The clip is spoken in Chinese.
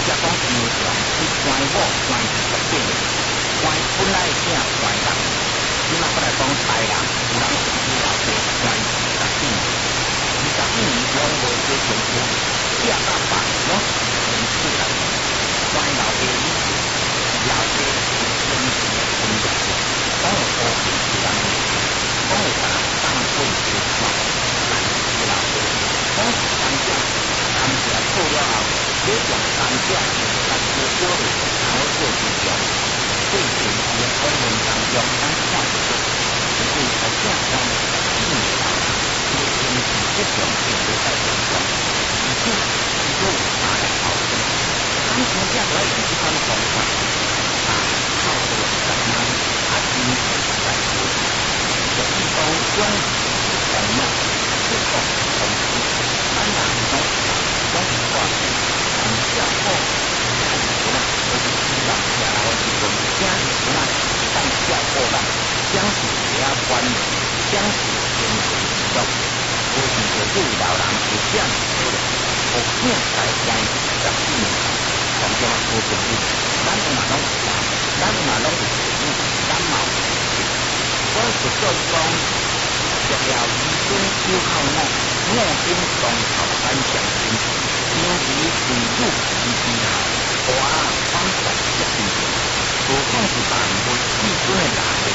讲因为上去关某关是决定，关本来正关人，即马过来讲台人，有人是比老爸关20年拢无做成功，食到饱拢是天出来，关老爸以前，老爸是天前的工作，讲有好几人，讲有甲人当过做法，但是老爸讲是当家，当家做了后。你用当家是甲做小的，然后做主将，对前期的讨论当中，咱看得出，因为后正关是老人，对前期这种并不在状况，而且如果有大量讨论，咱真正要用这种方法，靠着咱们经济来做，就是讲中是同样，是讲同时，咱人拢是话。教好，我是希望下来的时阵，请你咱当教好咱，讲是比较关联，讲是经济持续，无是就对老人会讲好了，学囝来关10几年，从中无朋友，咱嘛拢是人，咱嘛拢是朋友，咱嘛有事情，所以就所以讲，食了鱼孙酒后我，我经当头咱相亲。因为对路以之后，花方向决定，何况是但为自尊的人。